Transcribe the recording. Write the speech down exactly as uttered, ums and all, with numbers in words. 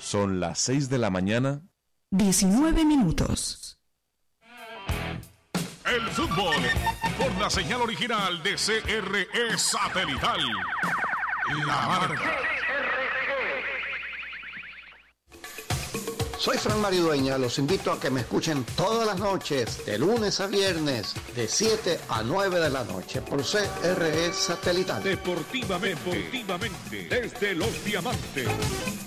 Son las seis de la mañana. diecinueve minutos. El fútbol por la señal original de C R E Satelital. La Marca. Soy Fran Maridueña, los invito a que me escuchen todas las noches, de lunes a viernes, de siete a nueve de la noche, por C R E Satelital. Deportivamente, deportivamente, desde Los Diamantes.